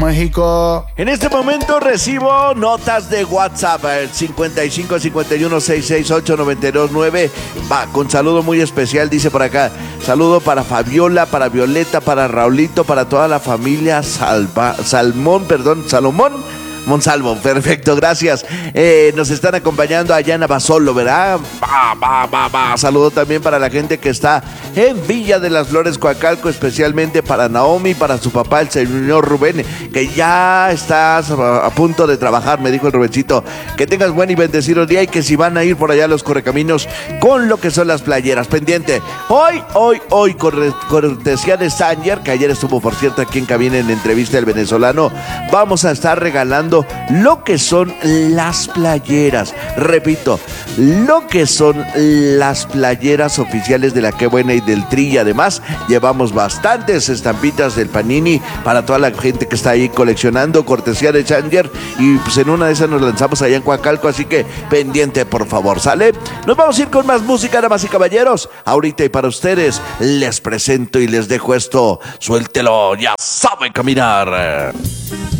México. En este momento recibo notas de WhatsApp, el 55 51 668 929. Va, con saludo muy especial, dice por acá. Saludo para Fabiola, para Violeta, para Raulito, para toda la familia Salomón. Monsalvo, perfecto, gracias. Nos están acompañando allá en Abasolo, ¿verdad? Saludo también para la gente que está en Villa de las Flores, Coacalco, especialmente para Naomi, para su papá, el señor Rubén, que ya estás a punto de trabajar, me dijo el Rubencito. Que tengas buen y bendecido día y que si van a ir por allá a los correcaminos con lo que son las playeras, pendiente. Hoy, cortesía de Sanger, que ayer estuvo, por cierto, aquí en cabina en entrevista del venezolano, vamos a estar regalando lo que son las playeras. Repito, lo que son las playeras oficiales de la Qué Buena y del Tri. Y además llevamos bastantes estampitas del Panini para toda la gente que está ahí coleccionando, cortesía de Changer. Y pues en una de esas nos lanzamos allá en Coacalco, así que pendiente, por favor, ¿sale? Nos vamos a ir con más música, damas y caballeros. Ahorita y para ustedes les presento y les dejo esto. Suéltelo, ya sabe caminar.